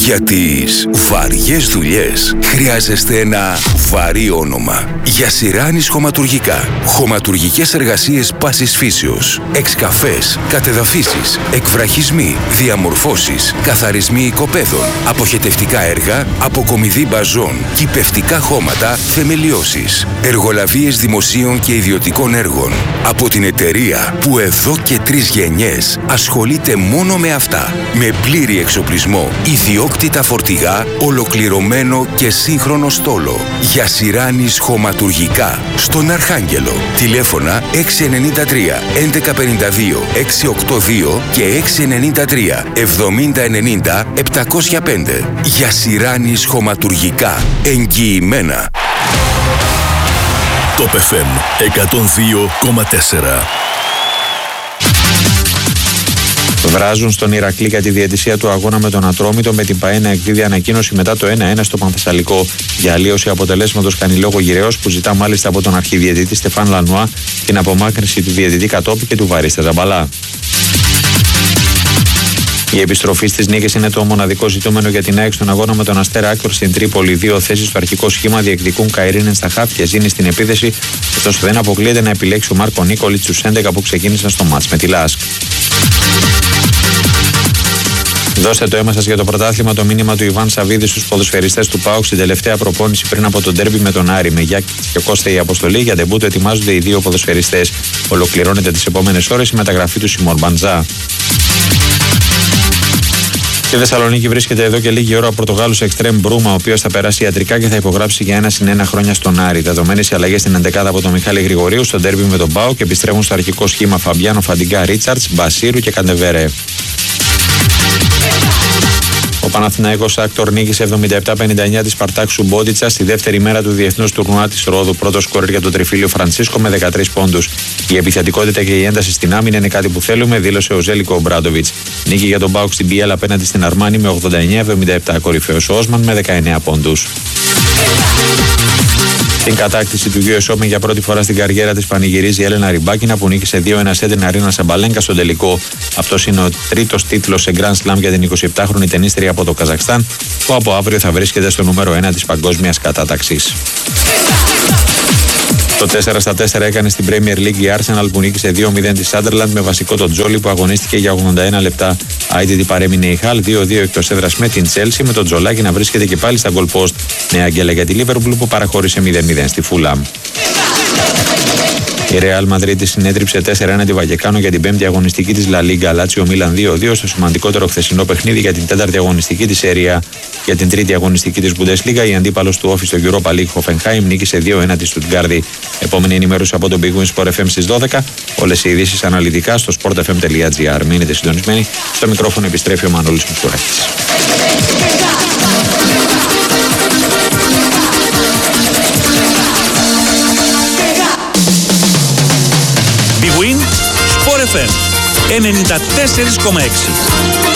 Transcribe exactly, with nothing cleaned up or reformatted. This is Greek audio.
Για τις βαριές δουλειές χρειάζεστε ένα βαρύ όνομα. Γιασιράνης Χωματουργικά. Χωματουργικές εργασίες πάσης φύσεως. Εξκαφές, κατεδαφίσεις, εκβραχισμοί, διαμορφώσεις, καθαρισμοί οικοπαίδων, αποχετευτικά έργα, αποκομιδή μπαζών, κυπευτικά χώματα, θεμελιώσεις, εργολαβίες δημοσίων και ιδιωτικών έργων. Από την εταιρεία που εδώ και τρεις γενιές ασχολείται μόνο με αυτά. Με πλήρη εξοπλισμό, ιδιόκτητα φορτηγά, ολοκληρωμένο και σύγχρονο στόλο. Γιασιράνης Χωματουργικά. Στον Αρχάγγελο. Τηλέφωνα έξι εννιά τρία έντεκα πενήντα δύο εξακόσια ογδόντα δύο και έξι εννιά τρία εβδομήντα ενενήντα επτακόσια πέντε. Γιασιράνης Χωματουργικά. Εγγυημένα. Top εφ εμ εκατόν δύο κόμμα τέσσερα. Βράζουν στον Ηρακλή για τη διαιτησία του αγώνα με τον Ατρόμητο, με την ΠΑΕ να εκδίδει ανακοίνωση μετά το ένα ένα στο Πανθεσσαλικό. Για αλλίωση αποτελέσματος κάνει λόγο Γυραιός, που ζητά μάλιστα από τον αρχιδιαιτητή Στεφάν Λανουά την απομάκρυνση του διαιτητή Κατόπη και του Βαρίστα Ζαμπαλά. Η επιστροφή στις νίκες είναι το μοναδικό ζητούμενο για την ΑΕΚ στον αγώνα με τον Αστέρα Άκρος στην Τρίπολη. Δύο θέσεις στο αρχικό σχήμα διεκδικούν Καϊρίνεν στα χαφ και Ζήνη στην επίθεση, ωστόσο δεν αποκλείεται να επιλέξει ο Μάρκο Νίκολιτς στους έντεκα που ξεκίνησαν στο μάτς με τη ΛΑΣΚ. Δώστε το αίμα σας για το πρωτάθλημα. Το μήνυμα του Ιβάν Σαββίδη στους ποδοσφαιριστές του ΠΑΟΚ στην τελευταία προπόνηση πριν από τον ντέρμπι με τον Άρη. Με Γιάκη και Κώστα η αποστολή. Για ντεμπούτο ετοιμάζονται οι δύο ποδοσφαιριστές. Ολοκληρώνεται τις επόμενες ώρες η μεταγραφή του Σιμών Μπαντζά. Στη Θεσσαλονίκη βρίσκεται εδώ και λίγη ώρα ο Πορτογάλος Εκστρέμ Μπρούμα, ο οποίος θα περάσει ιατρικά και θα υπογράψει για ένα συν ένα χρόνια στον Άρη. Δεδομένες οι αλλαγές στην ενδεκάδα από τον Μιχάλη Γρηγορίου στο ντέρμπι με τον ΠΑΟΚ και επιστρέφουν στο αρχικό σχήμα Φαμπιάνο, Φαντιγκά, Ρίτσαρτς, Μπασίρου και Καντεβέρε. Ο Παναθηναϊκός Άκτορ νίκησε εβδομήντα επτά πενήντα εννιά τη Σπαρτάκ Σουμπότιτσα στη δεύτερη μέρα του Διεθνούς Τουρνουά της Ρόδου. Πρώτο σκόρερ για τον τριφύλιο Φρανσίσκο με δεκατρείς πόντους. Η επιθετικότητα και η ένταση στην άμυνα είναι κάτι που θέλουμε, δήλωσε ο Ζέλικο Ομπράντοβιτς. Νίκη για τον ΠΑΟΚ στην Πιέλα απέναντι στην Αρμάνι με ογδόντα εννιά εβδομήντα επτά. Κορυφαίος ο Όσμαν με δεκαεννέα πόντους. Στην κατάκτηση του γιου ες Open για πρώτη φορά στην καριέρα της πανηγυρίζει η Έλενα Ριμπάκινα, που νίκησε δύο ένα σε την Αρίνα Σαμπαλένκα στον τελικό. Αυτός είναι ο τρίτος τίτλος σε Grand Slam για την εικοσιεπτάχρονη τενίστρια από το Καζακστάν, που από αύριο θα βρίσκεται στο νούμερο ένα της παγκόσμιας κατάταξης. Το τέσσερα στα τέσσερα έκανε στην Premier League η Arsenal, που νίκησε δύο μηδέν τη Sunderland με βασικό τον Τζόλι, που αγωνίστηκε για ογδόντα ένα λεπτά. Άιτιδη παρέμεινε η Χαλ δύο δύο εκτός έδρας με την Chelsea, με τον Τζολάκη να βρίσκεται και πάλι στα goal post. Νέα αγγέλα για τη Liverpool, που παραχώρησε μηδέν μηδέν στη Fulham. Η Real Madrid συνέτριψε τέσσερα ένα τη Βαγεκάνο για την πέμπτη αγωνιστική της La Liga. Λάτσιο Μίλαν δύο δύο στο σημαντικότερο χθεσινό παιχνίδι για την τέταρτη αγωνιστική της Serie A. Για την τρίτη αγωνιστική της Bundesliga, η αντίπαλος του Όφη στο Europa League Hoffenheim νίκησε δύο ένα τη Στουτγκάρδη. Επόμενη ενημέρωση από τον Big Win Sport εφ εμ στις δώδεκα. Όλες οι ειδήσεις αναλυτικά στο sport f m τελεία g r. Μείνετε συντονισμένοι. Στο μικρόφωνο επιστρέφει ο Μανώλης Μουστουράκης. Big Win Sport εφ εμ ενενήντα τέσσερα κόμμα έξι.